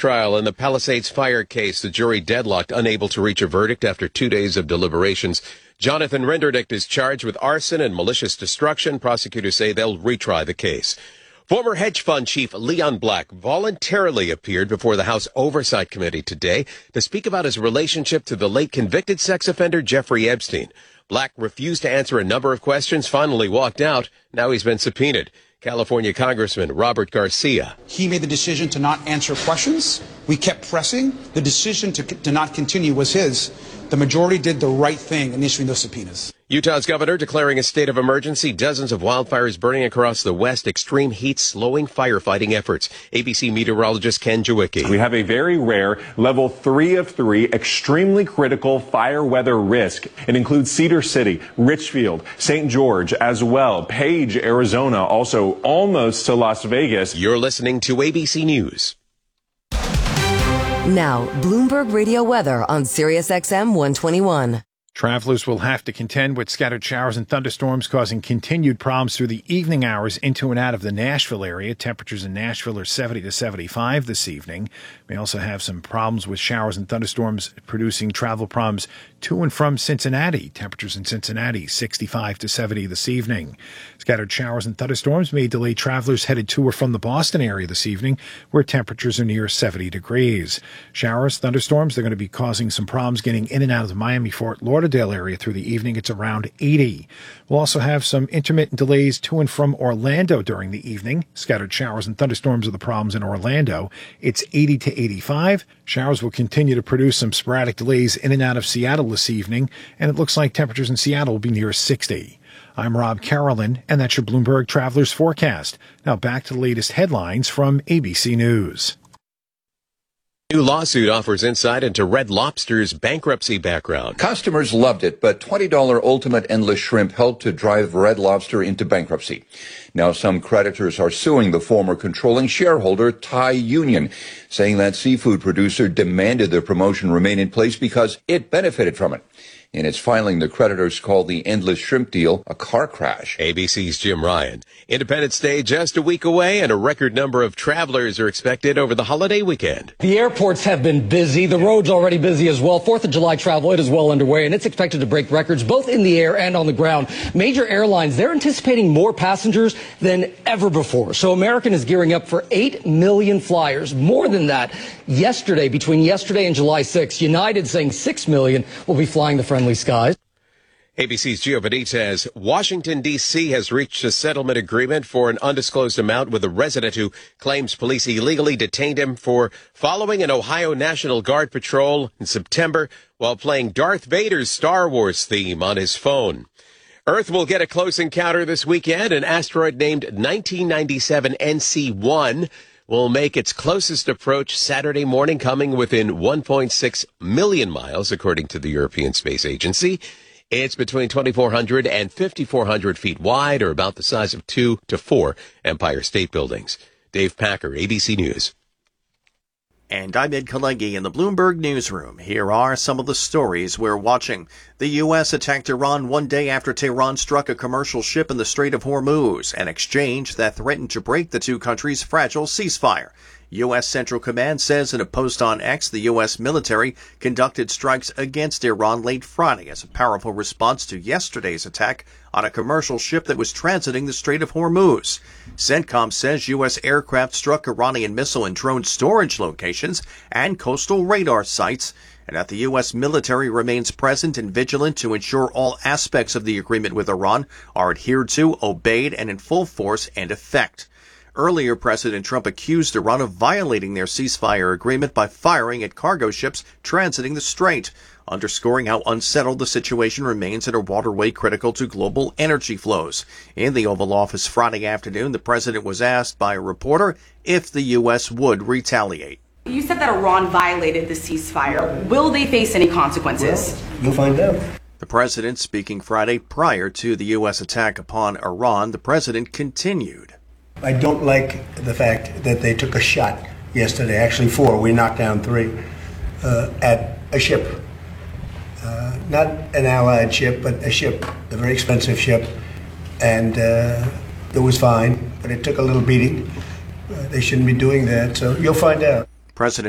trial in the Palisades fire case. The jury deadlocked, unable to reach a verdict after 2 days of deliberations. Jonathan Renderdick is charged with arson and malicious destruction. Prosecutors say they'll retry the case. Former hedge fund chief Leon Black voluntarily appeared before the House Oversight Committee today to speak about his relationship to the late convicted sex offender Jeffrey Epstein. Black refused to answer a number of questions, finally walked out. Now he's been subpoenaed. California Congressman Robert Garcia. He made the decision to not answer questions. We kept pressing. The decision to not continue was his. The majority did the right thing in issuing those subpoenas. Utah's governor declaring a state of emergency. Dozens of wildfires burning across the west. Extreme heat slowing firefighting efforts. ABC meteorologist Ken Jawicki. We have a very rare level 3 of 3 extremely critical fire weather risk. It includes Cedar City, Richfield, St. George as well. Page, Arizona, also almost to Las Vegas. You're listening to ABC News. Now, Bloomberg Radio weather on SiriusXM 121. Travelers will have to contend with scattered showers and thunderstorms causing continued problems through the evening hours into and out of the Nashville area. Temperatures in Nashville are 70 to 75 this evening. We also have some problems with showers and thunderstorms producing travel problems to and from Cincinnati. Temperatures in Cincinnati 65 to 70 this evening. Scattered showers and thunderstorms may delay travelers headed to or from the Boston area this evening, where temperatures are near 70 degrees. Showers, thunderstorms, they're going to be causing some problems getting in and out of the Miami-Fort Lauderdale area through the evening. It's around 80. We'll also have some intermittent delays to and from Orlando during the evening. Scattered showers and thunderstorms are the problems in Orlando. It's 80 to 85. Showers will continue to produce some sporadic delays in and out of Seattle this evening, and it looks like temperatures in Seattle will be near 60. I'm Rob Carolyn, and that's your Bloomberg Travelers Forecast. Now back to the latest headlines from ABC News. New lawsuit offers insight into Red Lobster's bankruptcy background. Customers loved it, but $20 Ultimate Endless Shrimp helped to drive Red Lobster into bankruptcy. Now some creditors are suing the former controlling shareholder, Thai Union, saying that seafood producer demanded the promotion remain in place because it benefited from it. In its filing, the creditors called the Endless Shrimp deal a car crash. ABC's Jim Ryan. Independence Day just a week away, and a record number of travelers are expected over the holiday weekend. The airports have been busy. The roads already busy as well. 4th of July travel, it is well underway, and it's expected to break records both in the air and on the ground. Major airlines, they're anticipating more passengers than ever before. So American is gearing up for 8 million flyers. More than that, between yesterday and July 6th, United saying 6 million will be flying the friendly skies. ABC's Gio Benitez. Washington, D.C. has reached a settlement agreement for an undisclosed amount with a resident who claims police illegally detained him for following an Ohio National Guard patrol in September while playing Darth Vader's Star Wars theme on his phone. Earth will get a close encounter this weekend. An asteroid named 1997 NC1 will make its closest approach Saturday morning, coming within 1.6 million miles, according to the European Space Agency. It's between 2,400 and 5,400 feet wide, or about the size of 2 to 4 Empire State Buildings. Dave Packer, ABC News. And I'm Ed Kalegi in the Bloomberg Newsroom. Here are some of the stories we're watching. The U.S. attacked Iran one day after Tehran struck a commercial ship in the Strait of Hormuz, an exchange that threatened to break the two countries' fragile ceasefire. U.S. Central Command says in a post on X the U.S. military conducted strikes against Iran late Friday as a powerful response to yesterday's attack on a commercial ship that was transiting the Strait of Hormuz. CENTCOM says U.S. aircraft struck Iranian missile and drone storage locations and coastal radar sites, and that the U.S. military remains present and vigilant to ensure all aspects of the agreement with Iran are adhered to, obeyed, and in full force and effect. Earlier, President Trump accused Iran of violating their ceasefire agreement by firing at cargo ships transiting the strait, underscoring how unsettled the situation remains in a waterway critical to global energy flows. In the Oval Office Friday afternoon, the president was asked by a reporter if the U.S. would retaliate. You said that Iran violated the ceasefire. Will they face any consequences? Well, you'll find out. The president speaking Friday prior to the U.S. attack upon Iran, the president continued. I don't like the fact that they took a shot yesterday, actually 4, we knocked down 3, at a ship. Not an allied ship, but a ship, a very expensive ship. And it was fine, but it took a little beating. They shouldn't be doing that, so you'll find out. President